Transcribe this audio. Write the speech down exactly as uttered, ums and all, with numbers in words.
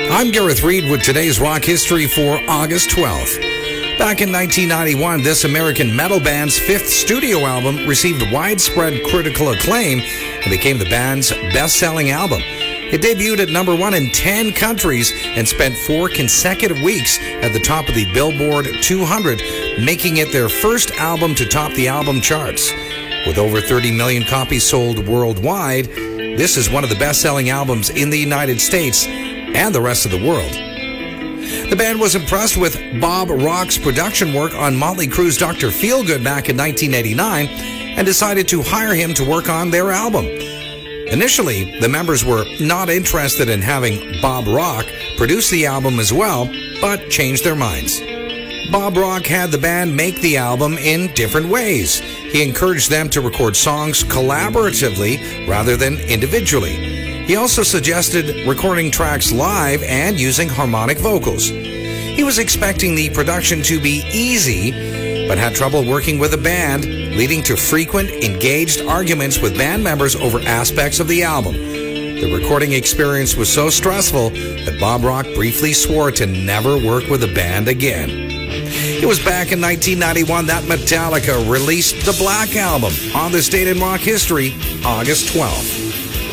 I'm Gareth Reed with today's rock history for August twelfth. Back in nineteen ninety-one, this American metal band's fifth studio album received widespread critical acclaim and became the band's best-selling album. It debuted at number one in ten countries and spent four consecutive weeks at the top of the Billboard two hundred, making it their first album to top the album charts. With over thirty million copies sold worldwide, this is one of the best-selling albums in the United States and the rest of the world. The band was impressed with Bob Rock's production work on Motley Crue's Doctor Feelgood back in nineteen eighty-nine and decided to hire him to work on their album. Initially, the members were not interested in having Bob Rock produce the album as well, but changed their minds. Bob Rock had the band make the album in different ways. He encouraged them to record songs collaboratively rather than individually. He also suggested recording tracks live and using harmonic vocals. He was expecting the production to be easy, but had trouble working with the band, leading to frequent, engaged arguments with band members over aspects of the album. The recording experience was so stressful that Bob Rock briefly swore to never work with the band again. It was back in nineteen ninety-one that Metallica released the Black Album on this date in rock history, August twelfth.